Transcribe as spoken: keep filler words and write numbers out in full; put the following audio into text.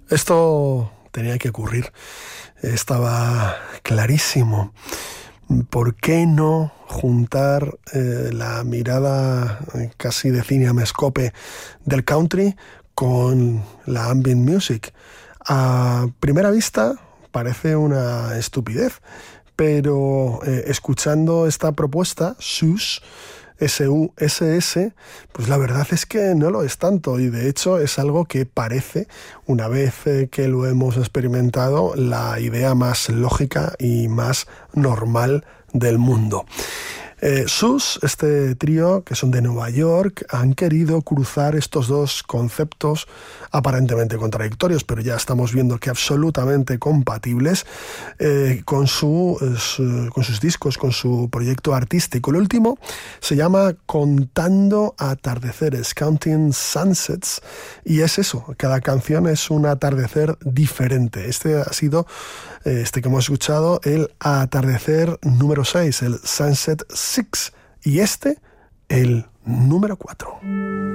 Esto tenía que ocurrir, estaba clarísimo. ¿Por qué no juntar eh, la mirada casi de cinemascope del country con la ambient music? A primera vista parece una estupidez, pero eh, escuchando esta propuesta, SUS, S U S S, pues la verdad es que no lo es tanto, y de hecho es algo que parece, una vez eh, que lo hemos experimentado, la idea más lógica y más normal del mundo. Eh, SUS, este trío, que son de Nueva York, han querido cruzar estos dos conceptos aparentemente contradictorios, pero ya estamos viendo que absolutamente compatibles eh, con, su, su, con sus discos, con su proyecto artístico. El último se llama Contando Atardeceres, Counting Sunsets, y es eso, cada canción es un atardecer diferente. Este ha sido, eh, este que hemos escuchado, el atardecer número seis, el Sunset Six, y este, el número cuatro.